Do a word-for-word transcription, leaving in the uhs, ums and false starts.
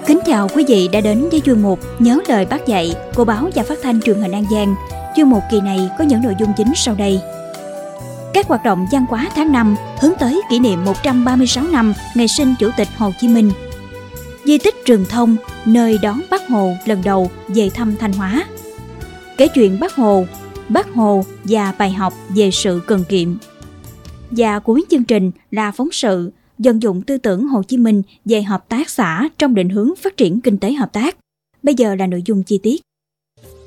Kính chào quý vị đã đến với chuyên mục Nhớ lời Bác dạy của báo và phát thanh truyền hình An Giang. Chuyên mục kỳ này có những nội dung chính sau đây. Các hoạt động văn hóa tháng năm hướng tới kỷ niệm một trăm ba mươi sáu năm ngày sinh Chủ tịch Hồ Chí Minh. Di tích Rừng Thông, nơi đón Bác Hồ lần đầu về thăm Thanh Hóa. Kể chuyện Bác Hồ, Bác Hồ và bài học về sự cần kiệm. Và cuối chương trình là phóng sự vận dụng tư tưởng Hồ Chí Minh về hợp tác xã trong định hướng phát triển kinh tế hợp tác. Bây giờ là nội dung chi tiết.